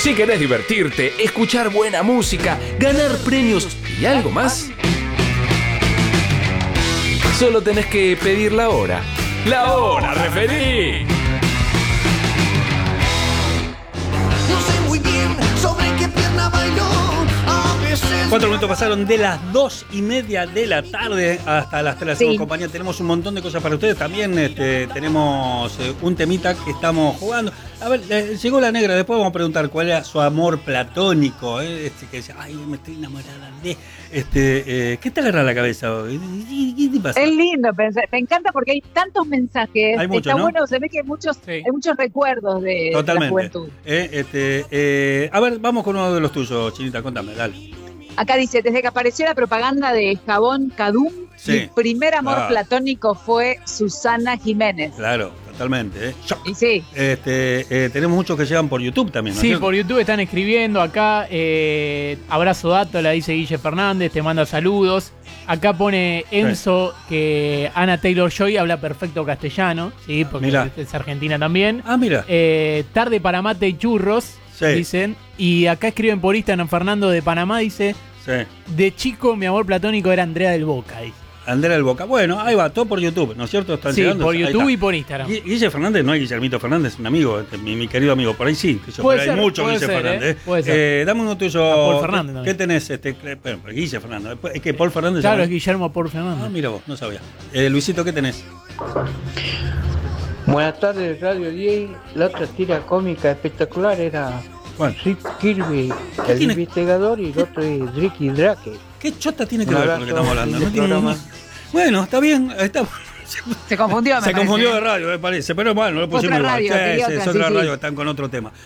Si querés divertirte, escuchar buena música, ganar premios y algo más, solo tenés que pedir la hora. ¡La hora, referí! No sé muy bien sobre qué pierna bailó. A veces 4 minutos pasaron de las 2:30 de la tarde hasta las 3 de la Sí. compañía. Tenemos un montón de cosas para ustedes. También tenemos un temita que estamos jugando. A ver, llegó la negra. Después vamos a preguntar cuál era su amor platónico. Que decía, ay, me estoy enamorada de... ¿qué te agarra la cabeza? ¿Qué te pasa? Es lindo pensar, me encanta porque hay tantos mensajes. Hay muchos, Está ¿no? bueno, se ve que hay muchos recuerdos de la Totalmente. juventud. A ver, vamos con uno de los tuyos, Chinita, contame, dale. Acá dice, desde que apareció la propaganda de jabón Cadum, Sí, mi primer amor claro. platónico fue Susana Jiménez. Claro, totalmente. Y sí, Tenemos muchos que llegan por YouTube también, ¿no es Sí, cierto? por YouTube están escribiendo acá. Abrazo dato, la dice Guille Fernández, te manda saludos. Acá pone Enzo que Anna Taylor-Joy habla perfecto castellano, sí, porque Mirá. es argentina también. Ah, mira. Tarde para mate y churros, Sí. dicen. Y acá escriben por Instagram, Fernando de Panamá dice, Sí. de chico mi amor platónico era Andrea del Boca. Dice. Andrea del Boca. Bueno, ahí va, todo por YouTube, ¿no es cierto? Están Sí, llegando. por Ahí YouTube está. y por Instagram. Guille Fernández, no hay Guillermito Fernández, un amigo, mi querido amigo. Por ahí sí, que yo, Puede pero hay ser, mucho puede Guille ser, Fernández. puede ser. Dame uno tuyo. A Paul Fernández ¿Qué también. tenés? Bueno, pero Guille Fernández. Después, es que Paul Fernández. Claro, llama- es Guillermo Paul Fernández. Ah, mira vos, no sabía. Luisito, ¿qué tenés? Buenas tardes, Radio 10. La otra tira cómica espectacular era Bueno, Rick Kirby, el tiene? investigador, y el otro es Ricky Drake. ¿qué chota tiene que Un ver con lo que abrazo, estamos hablando? fin de No tiene programa. Bueno, está bien, está. se confundió, me Se parece. confundió de radio, me parece, pero bueno, no lo pusimos Otra igual. radio, quería Sí, otra, es otra sí, radio, sí. están con otro tema.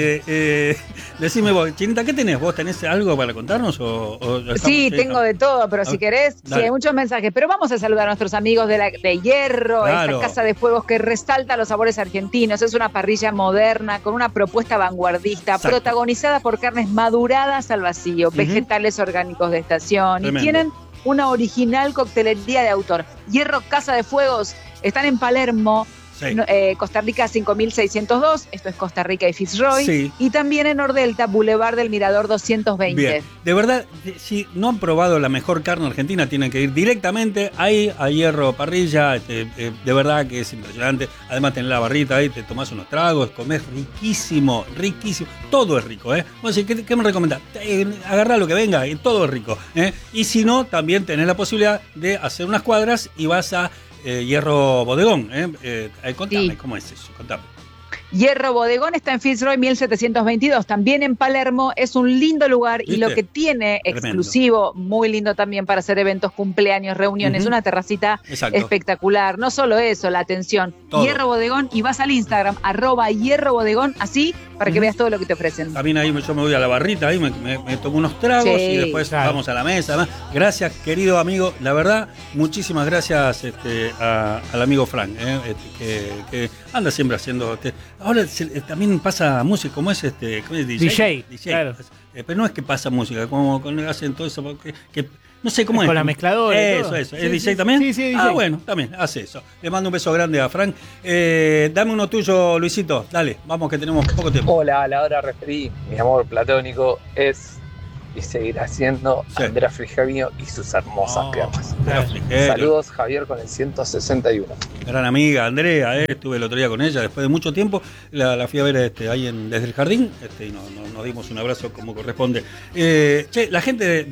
Decime vos, Chinita, ¿qué tenés? ¿Vos tenés algo para contarnos? Sí, tengo de todo, pero A si ver, querés, sí, dale. hay muchos mensajes. Pero vamos a saludar a nuestros amigos de Hierro, Claro. esta casa de fuegos que resalta los sabores argentinos. Es una parrilla moderna con una propuesta vanguardista, Exacto. protagonizada por carnes maduradas al vacío, vegetales orgánicos de estación. Tremendo. Y tienen una original coctelería de autor. Hierro Casa de Fuegos, están en Palermo, Sí. Costa Rica 5602, esto es Costa Rica y Fitzroy, Sí. y también en Nordelta, Boulevard del Mirador 220. Bien, de verdad, si no han probado la mejor carne argentina, tienen que ir directamente ahí a Hierro Parrilla. De verdad que es impresionante. Además, tenés la barrita ahí, te tomás unos tragos, comés riquísimo, riquísimo. Todo es rico, ¿eh? Vos decís, ¿qué me recomendás? Agarrá lo que venga, todo es rico. Y si no, también tenés la posibilidad de hacer unas cuadras y vas a Hierro Bodegón. Contame, Sí. ¿cómo es eso? Contame. Hierro Bodegón está en Fitzroy 1722, también en Palermo, es un lindo lugar y ¿Viste? lo que tiene Tremendo. exclusivo, muy lindo también para hacer eventos, cumpleaños, reuniones, Ujú. una terracita Exacto. espectacular. No solo eso, la atención. Todo. Hierro Bodegón y vas al Instagram, @Hierro Bodegón, así para que Ujú. veas todo lo que te ofrecen. También ahí yo me voy a la barrita, ahí me tomo unos tragos Sí, y después claro. vamos a la mesa. Además, gracias, querido amigo. La verdad, muchísimas gracias al amigo Frank, que anda siempre haciendo. Ahora también pasa música, ¿cómo es ¿cómo es? DJ, claro. Pero no es que pasa música, como hacen todo eso. Que no sé cómo es. Con la mezcladora y Eso, todo. eso. ¿Es Sí, DJ sí, también? sí, sí, DJ. Ah, bueno, también, hace eso. Le mando un beso grande a Frank. Dame uno tuyo, Luisito. Dale, vamos que tenemos poco tiempo. Hola, a la hora referí. Mi amor platónico es y seguirá siendo Sí. Andrea Frigerio y sus hermosas piernas. Refrigerio. Saludos, Javier, con el 161. Gran amiga, Andrea, estuve el otro día con ella después de mucho tiempo, la fui a ver ahí desde el jardín, y nos dimos un abrazo como corresponde. La gente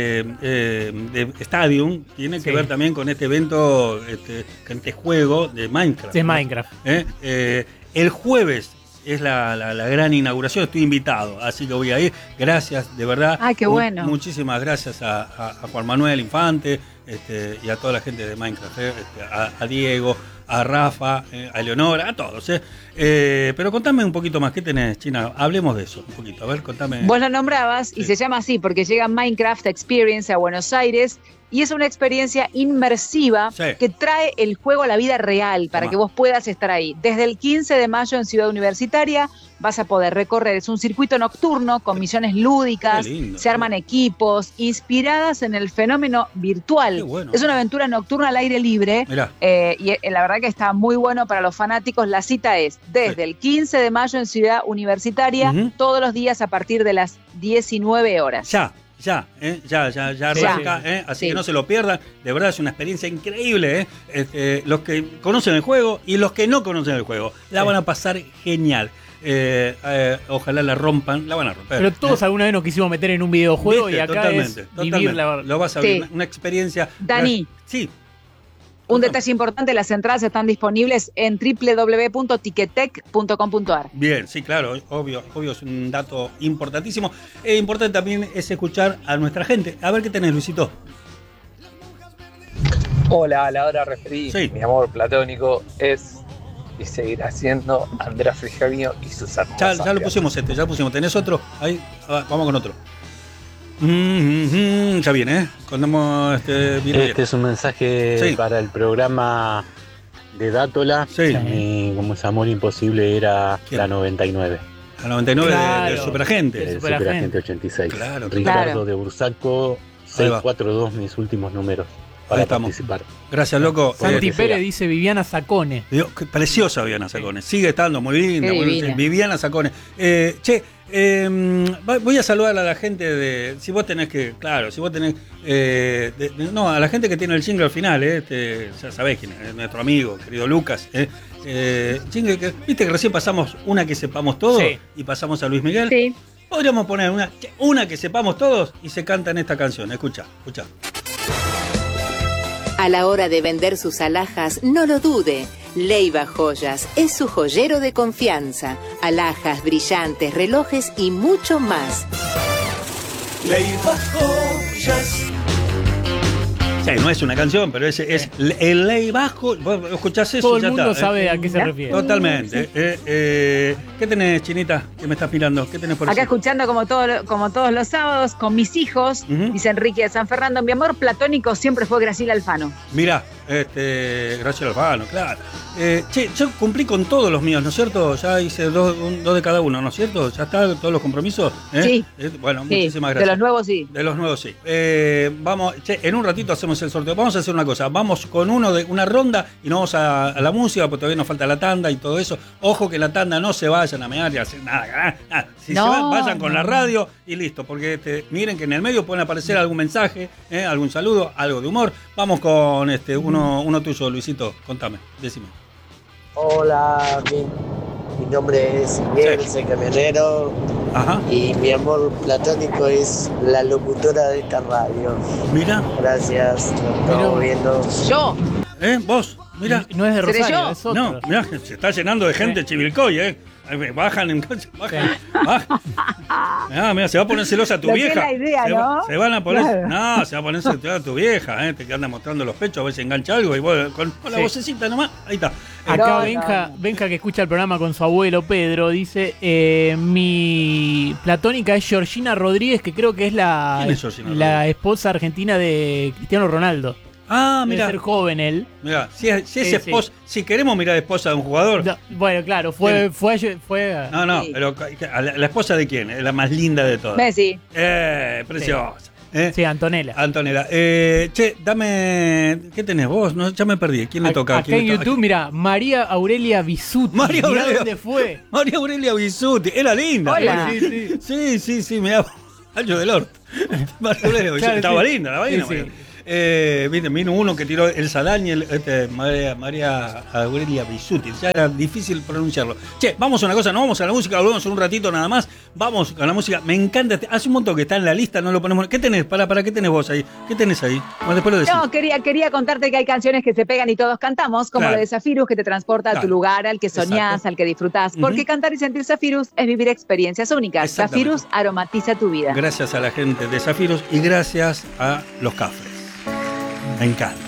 de Stadium tiene que Sí. ver también con este evento, con este juego de Minecraft. De Minecraft. El jueves es la gran inauguración, estoy invitado, así que voy a ir. Gracias, de verdad. Ay, qué bueno. Muchísimas gracias a Juan Manuel Infante y a toda la gente de Minecraft, a Diego, a Rafa, a Eleonora, a todos. Pero contame un poquito más, ¿qué tenés, China? Hablemos de eso un poquito, a ver, contame. Vos lo nombrabas y Sí. se llama así porque llega Minecraft Experience a Buenos Aires y es una experiencia inmersiva que trae el juego a la vida real para que vos puedas estar ahí. Desde el 15 de mayo en Ciudad Universitaria vas a poder recorrer. Es un circuito nocturno con misiones lúdicas, se arman equipos inspiradas en el fenómeno virtual. Bueno. Es una aventura nocturna al aire libre y la verdad que está muy bueno para los fanáticos. La cita es desde el 15 de mayo en Ciudad Universitaria, todos los días a partir de las 19 horas. Ya arranca, así que no se lo pierdan. De verdad es una experiencia increíble. Los que conocen el juego y los que no conocen el juego la van a pasar genial. Ojalá la rompan, la van a romper. Pero todos alguna vez nos quisimos meter en un videojuego. ¿Viste? Y acá totalmente. Vivir la verdad. Lo vas a ver, una experiencia. Dani. Sí. Un detalle importante, las entradas están disponibles en www.ticketec.com.ar. Bien, sí, claro, obvio, es un dato importantísimo. Importante también es escuchar a nuestra gente. A ver qué tenés, Luisito. Hola, a la hora referí. Sí. Mi amor platónico es y seguirá siendo Andrea Frigerio y sus hermosas. Ya lo pusimos ya lo pusimos. ¿Tenés otro? Ahí, vamos con otro. Ya viene, contamos bien. Es un mensaje para el programa de Dátola. Como es Amor Imposible era la 99. La 99 del Superagente. El Superagente 86. Claro, Ricardo de Bursaco, 642, mis últimos números para participar. Gracias, loco. Santi Pérez dice Viviana Zacone. Preciosa Viviana Zacone. Sigue estando muy linda. Viviana Zacone. Voy a saludar a la gente de. Si vos tenés a la gente que tiene el jingle al final, ya sabés quién es, nuestro amigo, querido Lucas. Jingle viste que recién pasamos una que sepamos todos y pasamos a Luis Miguel. Sí. Podríamos poner una que sepamos todos y se canta en esta canción. Escucha. A la hora de vender sus alhajas, no lo dude. Leiva Joyas es su joyero de confianza. Alhajas, brillantes, relojes y mucho más. Leiva Joyas. Sí, no es una canción, pero es el Leiva Joyas. Vos escuchás eso, todo el mundo sabe a qué se refiere. Totalmente. ¿Qué tenés, Chinita? ¿Qué me estás mirando? ¿Qué tenés por acá así? Escuchando como todos los sábados con mis hijos, dice Enrique de San Fernando, mi amor platónico siempre fue Graciela Alfano. Mirá, Graciela Alfano, claro. Yo cumplí con todos los míos, ¿no es cierto? Ya hice dos de cada uno, ¿no es cierto? ¿Ya está todos los compromisos? Sí. Bueno, muchísimas gracias. De los nuevos sí. De los nuevos sí. Vamos, en un ratito hacemos el sorteo. Vamos a hacer una cosa, vamos con una ronda y nos vamos a la música, porque todavía nos falta la tanda y todo eso. Ojo que la tanda no se vayan a mear y a hacer nada. Si se van, vayan con la radio y listo, porque miren que en el medio pueden aparecer algún mensaje, algún saludo, algo de humor. Vamos con uno tuyo, Luisito, contame, decime. Hola, mi nombre es Miguel, soy camionero. Ajá. Y mi amor platónico es la locutora de esta radio. Mira. Gracias, nos estamos viendo. Yo. ¿Vos? Mira. No es de Rosario, yo? es otro. No, mirá, se está llenando de gente Chivilcoy, Bajan. Mira, se va a poner celosa tu vieja. Es la idea, ¿no? Se van a poner. Claro. No, se va a poner celosa tu vieja, te anda mostrando los pechos, a ver si engancha algo y vos con la vocecita nomás. Ahí está. Acá Benja, que escucha el programa con su abuelo Pedro, dice: mi platónica es Georgina Rodríguez, que creo que es la esposa argentina de Cristiano Ronaldo. Ah, mira. Debe ser joven él. Mira, si es esposa, si queremos mirar esposa de un jugador. No, bueno, claro, fue. No, sí. Pero ¿la esposa de quién? Es la más linda de todas. Messi. Preciosa. Sí, Antonella. Dame. ¿Qué tenés vos? No, ya me perdí. ¿Quién le toca? Acá en YouTube, mira, María Aurelia Bisutti. ¿Dónde fue? María Aurelia Bisutti. Era linda. Hola. Sí, mirá. Año del orto. María Aurelia Bisutti. Estaba linda, la vaina. Sí. Vino uno que tiró el Saldaña, María Aurelia Bisutti. Ya era difícil pronunciarlo. Vamos a una cosa, no vamos a la música, volvemos en un ratito nada más. Vamos a la música. Me encanta. Hace un montón que está en la lista, no lo ponemos. ¿Qué tenés? ¿Para qué tenés vos ahí? ¿Qué tenés ahí? Bueno, después lo decís. No, quería contarte que hay canciones que se pegan y todos cantamos, como la de Zafirus, que te transporta a tu lugar, al que soñás, al que disfrutás. Porque cantar y sentir Zafirus es vivir experiencias únicas. Zafirus aromatiza tu vida. Gracias a la gente de Zafirus y gracias a los cafres. Me encanta.